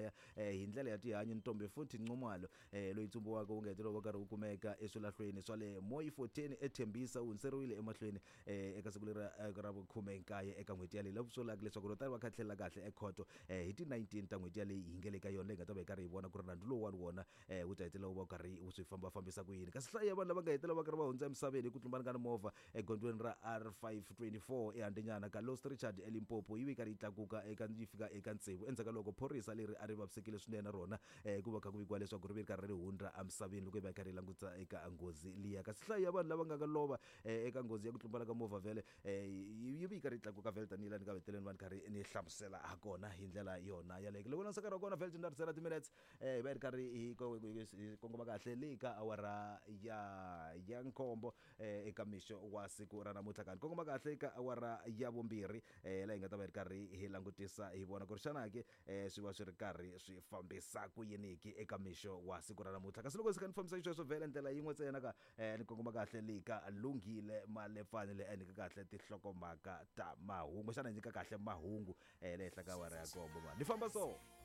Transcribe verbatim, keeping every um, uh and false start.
kaya hi ndlela ya tihanyi Ntombi futhi Nxumalo loyi ntsumbu wake wu ngetelo wa karhi wu kumeka eswilahlweni swa le Moi fourteen eThembisa wu hundzeriwile emahlweni eka siku lera ra vukhume nkaye eka n'hweti yaleyi laha vulaka leswaku ro tari va khatlhelela kahle ekhoto hi ti nineteen ta n'hweti yaleyi hi nge le ka yona leyi nga ta va hi karhi hi vona ku ri nandzu lowuwani wona wu ta hetelela wu va karhi wu swi famba fambisa ku yini kasi nhlayo ya vanhu lava nga hetelela va karhi va hundza emisaveni hi ku tlumbana ka ni movha egondweni ra R five twenty-four ehandlenyana ka Lost Richard eLimpopo yi vi karhi yi tlakuka eka yi fika eka ntsevu endzhaku ka loko phorisa leri a ri vavisekile swinene rona ku va kha ku vikiwa leswaku ri vi karhi ri hundza emisaveni loko yi va yi karhi yi langutisa eka nghozi liya kasi nhlayo ya vanhu lava nga ka lova eka nghozi ya ku tlumbana ka movha vele yi vi karhi yi tlakuka vele tanihilani ni nga heteleni va ni karhi ni hlamusela ha kona hi ndlela yona yaleyo loko langusa nkarhi wa kona vele tinharhu ti minutes hi va hi ri karhi hi kongoma kahle le ka awara ya ya nkombo eka mixo wa siku ra namuntlha kani kongoma kahle eka awara ya vumbirhi laha hi nga ta va hi ri karhi hi langutisa hi vona ku ri xana ke swi va swi ri karhi swi fambisa ku yini ki eka mixo wa siku ra namuntlha kasi loko swi kha ni fambisa sweswo vele ndlela yin'we ntsena ka ni kongoma kahle le ka Lungile Malefane le nyika kahle tinhlokomhaka ta mahungu xana nyika kahle mahungu le henhla ka awara ya nkombo mani ni famba so